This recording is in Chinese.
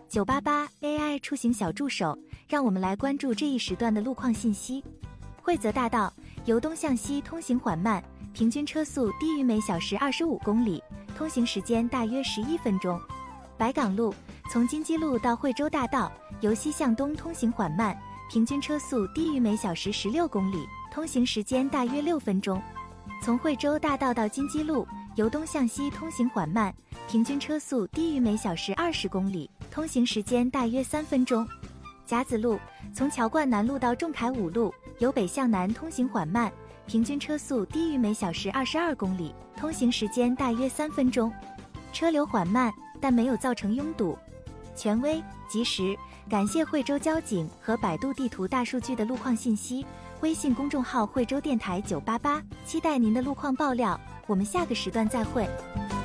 988 AI 出行小助手，让我们来关注这一时段的路况信息。惠泽大道由东向西通行缓慢，平均车速低于每小时25公里，通行时间大约11分钟。白港路从金鸡路到惠州大道由西向东通行缓慢，平均车速低于每小时16公里，通行时间大约6分钟。从惠州大道到金鸡路由东向西通行缓慢，平均车速低于每小时20公里，通行时间大约3分钟。甲子路从桥冠南路到仲恺五路由北向南通行缓慢，平均车速低于每小时22公里，通行时间大约3分钟。车流缓慢，但没有造成拥堵。权威、及时，感谢惠州交警和百度地图大数据的路况信息。微信公众号惠州电台988，期待您的路况爆料。我们下个时段再会。